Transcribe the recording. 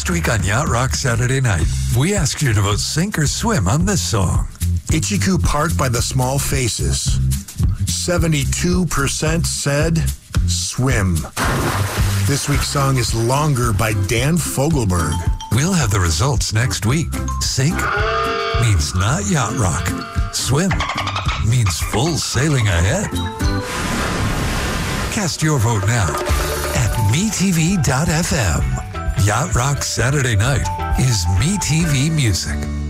Last week on Yacht Rock Saturday Night, we asked you to vote sink or swim on this song. Ichiku Park by the Small Faces. 72% said swim. This week's song is Longer by Dan Fogelberg. We'll have the results next week. Sink means not yacht rock. Swim means full sailing ahead. Cast your vote now at metv.fm. Yacht Rock Saturday Night is MeTV Music.